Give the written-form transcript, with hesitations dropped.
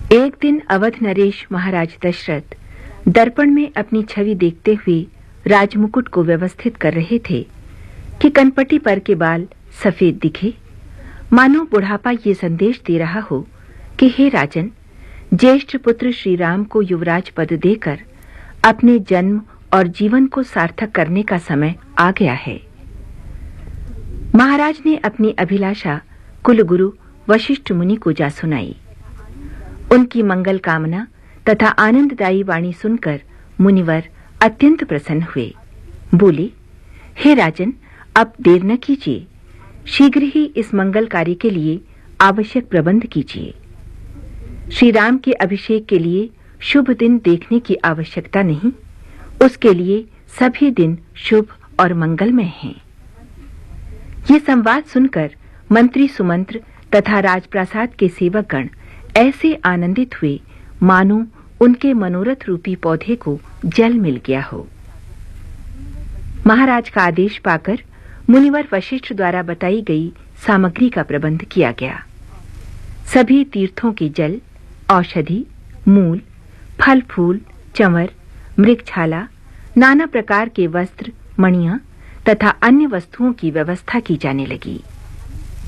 एक दिन अवध नरेश महाराज दशरथ दर्पण में अपनी छवि देखते हुए राजमुकुट को व्यवस्थित कर रहे थे कि कनपटी पर के बाल सफेद दिखे, मानो बुढ़ापा ये संदेश दे रहा हो कि हे राजन, ज्येष्ठ पुत्र श्री राम को युवराज पद देकर अपने जन्म और जीवन को सार्थक करने का समय आ गया है। महाराज ने अपनी अभिलाषा कुलगुरु वशिष्ठ मुनि को जा सुनाई। उनकी मंगल कामना तथा आनंददायी वाणी सुनकर मुनिवर अत्यंत प्रसन्न हुए। बोले, हे राजन, अब देर न कीजिए, शीघ्र ही इस मंगल कार्य के लिए आवश्यक प्रबंध कीजिए। श्री राम के अभिषेक के लिए शुभ दिन देखने की आवश्यकता नहीं, उसके लिए सभी दिन शुभ और मंगलमय हैं। ये संवाद सुनकर मंत्री सुमंत्र तथा राजप्रासाद के सेवकगण ऐसे आनंदित हुए मानो उनके मनोरथ रूपी पौधे को जल मिल गया हो। महाराज का आदेश पाकर मुनिवर वशिष्ठ द्वारा बताई गई सामग्री का प्रबंध किया गया। सभी तीर्थों के जल, औषधि, मूल, फल फूल, चंवर, मृगछाला, नाना प्रकार के वस्त्र, मणियां तथा अन्य वस्तुओं की व्यवस्था की जाने लगी।